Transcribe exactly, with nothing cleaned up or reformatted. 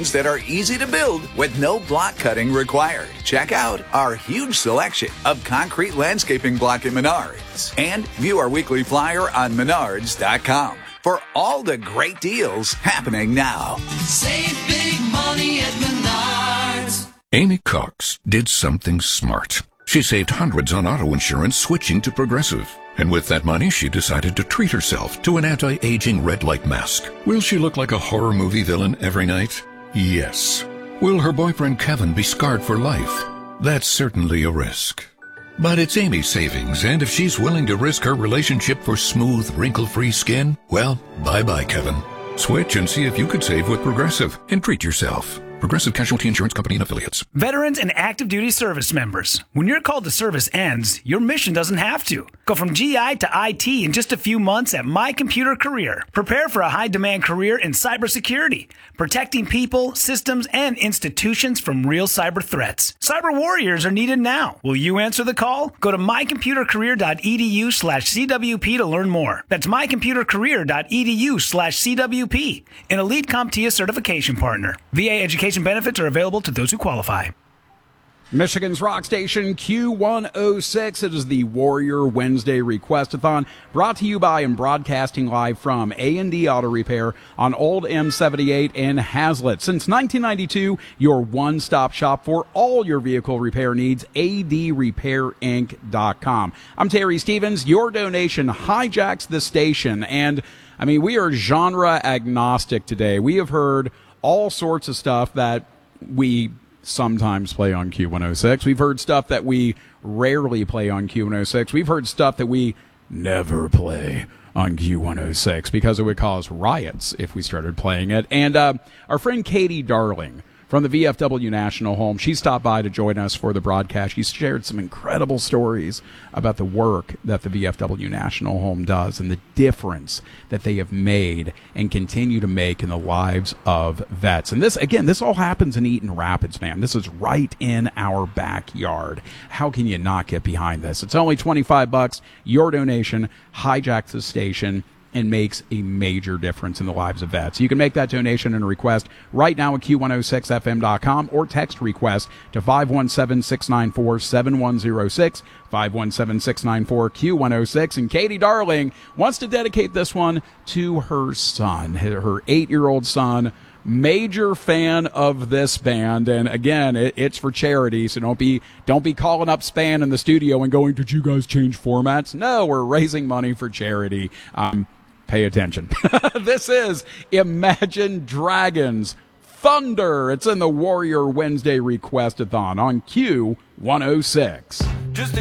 designs that are easy to build with no block cutting required. Check out our huge selection of concrete landscaping block at Menards. And view our weekly flyer on menards dot com for all the great deals happening now. Save big money at Menards. Amy Cox did something smart. She saved hundreds on auto insurance switching to Progressive. And with that money, she decided to treat herself to an anti-aging red light mask. Will she look like a horror movie villain every night? Yes. Will her boyfriend Kevin be scarred for life? That's certainly a risk. But it's Amy's savings, and if she's willing to risk her relationship for smooth, wrinkle-free skin, well, bye-bye, Kevin. Switch and see if you could save with Progressive and treat yourself. Progressive Casualty Insurance Company and Affiliates. Veterans and active duty service members. When your call to service ends, your mission doesn't have to. Go from G I to I T in just a few months at My Computer Career. Prepare for a high-demand career in cybersecurity, protecting people, systems, and institutions from real cyber threats. Cyber warriors are needed now. Will you answer the call? Go to my computer career dot e d u slash c w p to learn more. That's my computer career dot e d u slash c w p, an elite CompTIA certification partner. V A education benefits are available to those who qualify. Michigan's rock station Q one oh six. It is the Warrior Wednesday Request-a-thon, brought to you by and broadcasting live from A and D Auto Repair on Old M seventy-eight in Hazlitt. Since nineteen ninety-two, your one-stop shop for all your vehicle repair needs, a d repair inc dot com. I'm Terry Stevens. Your donation hijacks the station. And, I mean, we are genre agnostic today. We have heard all sorts of stuff that we sometimes play on Q one oh six. We've heard stuff that we rarely play on Q one oh six. We've heard stuff that we never play on Q one oh six because it would cause riots if we started playing it. And uh, our friend Katie Darling from the V F W National Home, she stopped by to join us for the broadcast. She shared some incredible stories about the work that the V F W National Home does and the difference that they have made and continue to make in the lives of vets. And this, again, this all happens in Eaton Rapids, man. This is right in our backyard. How can you not get behind this? It's only twenty-five bucks. Your donation hijacks the station and makes a major difference in the lives of vets. You can make that donation and request right now at q one oh six f m dot com or text request to five one seven, six nine four, seven one zero six, five one seven, six nine four, Q one oh six. And Katie Darling wants to dedicate this one to her son, her eight-year-old son. Major fan of this band, and again, it, it's for charity, so don't be don't be calling up Span in the studio and going, did you guys change formats? No, we're raising money for charity. Um, pay attention. This is Imagine Dragons Thunder. It's in the Warrior Wednesday Request-a-thon on Q one oh six. Just